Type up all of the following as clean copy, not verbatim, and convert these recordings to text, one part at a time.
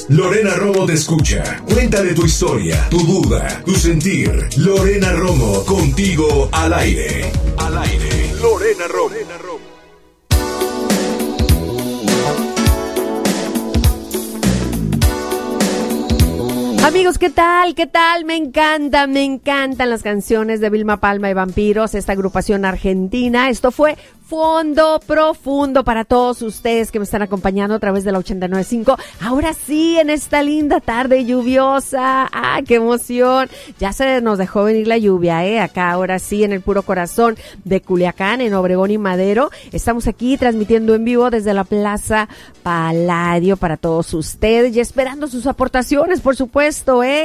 Lorena Romo te escucha. Cuéntale tu historia, tu duda, tu sentir. Lorena Romo, contigo al aire. Al aire. Lorena Romo. Amigos, ¿qué tal? ¿Qué tal? Me encantan las canciones de Vilma Palma y Vampiros, esta agrupación argentina. Esto fue Fondo Profundo para todos ustedes que me están acompañando a través de la 89.5. Ahora sí, en esta linda tarde lluviosa. ¡Ah, qué emoción! Ya se nos dejó venir la lluvia, acá ahora sí, en el puro corazón de Culiacán, en Obregón y Madero. Estamos aquí transmitiendo en vivo desde la Plaza Palladio para todos ustedes y esperando sus aportaciones, por supuesto,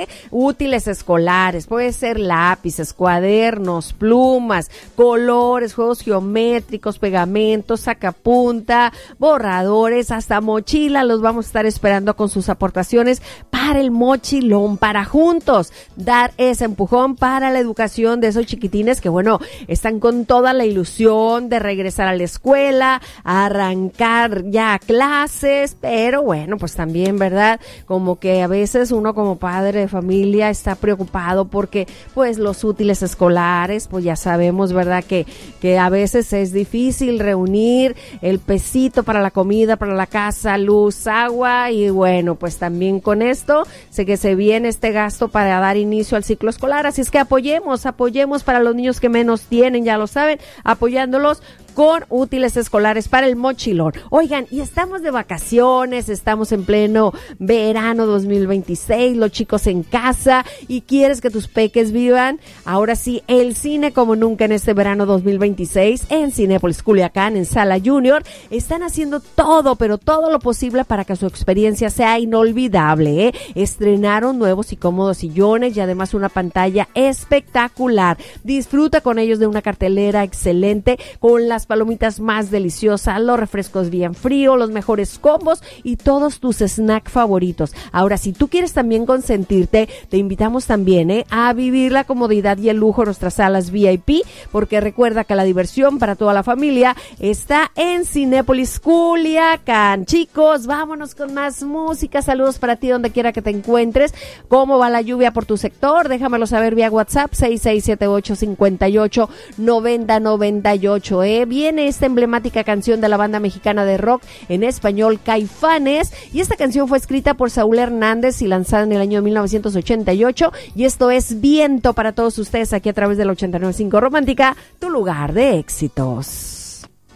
útiles escolares, puede ser lápices, cuadernos, plumas, colores, juegos geométricos, pegamentos, sacapunta, borradores, hasta mochila. Los vamos a estar esperando con sus aportaciones para el mochilón, para juntos dar ese empujón para la educación de esos chiquitines que, bueno, están con toda la ilusión de regresar a la escuela, a arrancar ya a clases, pero bueno, pues también, ¿verdad? Como que a veces uno como padre de familia está preocupado porque pues los útiles escolares, pues ya sabemos, ¿verdad? Que a veces es difícil reunir el pesito para la comida, para la casa, luz, agua, y bueno, pues también con esto sé que se viene este gasto para dar inicio al ciclo escolar, así es que apoyemos para los niños que menos tienen, ya lo saben, apoyándolos con útiles escolares para el mochilón. Oigan, y estamos de vacaciones, estamos en pleno verano 2026, los chicos en casa, y quieres que tus peques vivan, ahora sí, el cine como nunca en este verano 2026, en Cinépolis Culiacán, en Sala Junior, están haciendo todo, pero todo lo posible para que su experiencia sea inolvidable, Estrenaron nuevos y cómodos sillones y además una pantalla espectacular. Disfruta con ellos de una cartelera excelente, con las palomitas más deliciosas, los refrescos bien fríos, los mejores combos y todos tus snacks favoritos. Ahora, si tú quieres también consentirte, te invitamos también a vivir la comodidad y el lujo de nuestras salas VIP, porque recuerda que la diversión para toda la familia está en Cinépolis Culiacán. Chicos, vámonos con más música. Saludos para ti donde quiera que te encuentres. ¿Cómo va la lluvia por tu sector? Déjamelo saber vía WhatsApp 6678-589098. Viene esta emblemática canción de la banda mexicana de rock en español Caifanes, y esta canción fue escrita por Saúl Hernández y lanzada en el año 1988, y esto es Viento para todos ustedes aquí a través de la 89.5 Romántica, tu lugar de éxitos.